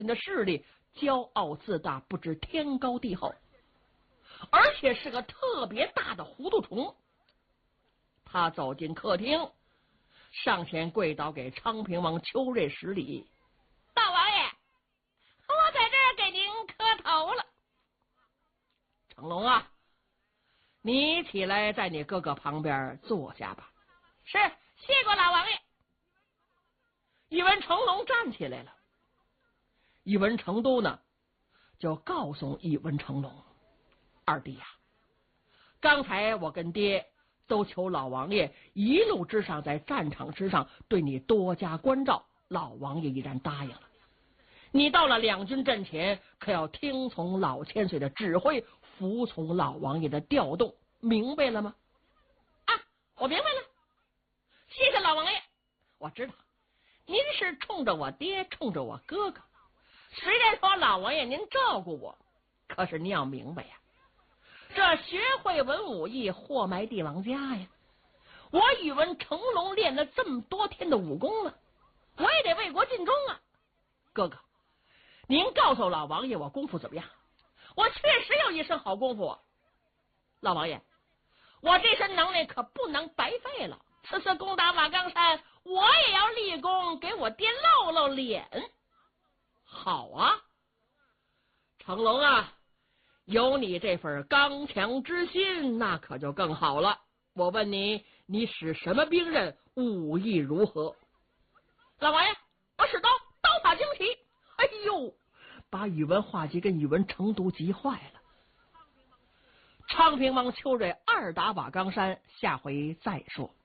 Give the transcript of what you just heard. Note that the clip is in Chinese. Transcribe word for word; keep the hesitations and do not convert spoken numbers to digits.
你的势力骄傲自大，不知天高地厚，而且是个特别大的糊涂虫。他走进客厅，上前跪倒给昌平王邱瑞施礼：“大王爷，我在这儿给您磕头了。”成龙啊，你起来，在你哥哥旁边坐下吧。是，谢过老王爷。一闻成龙站起来了，一闻成都呢，就告诉一闻成龙：“二弟呀、啊，刚才我跟爹都求老王爷一路之上在战场之上对你多加关照，老王爷依然答应了。你到了两军阵前，可要听从老千岁的指挥，服从老王爷的调动，明白了吗？”啊，我明白了，谢谢老王爷。我知道您是冲着我爹，冲着我哥哥。虽然说老王爷您照顾我，可是您要明白呀，这学会文武艺，祸埋帝王家呀。我宇文成龙练了这么多天的武功了，我也得为国尽忠啊。哥哥，您告诉老王爷我功夫怎么样？我确实有一身好功夫啊。老王爷，我这身能耐可不能白费了，此次攻打瓦岗山，我也要立功，给我爹露露脸。好啊，成龙啊，有你这份刚强之心，那可就更好了。我问你，你使什么兵刃，武艺如何？老王爷，我使刀，刀法精奇。哎呦，把宇文化及跟宇文成都急坏了。昌平王邱瑞二打瓦岗山，下回再说。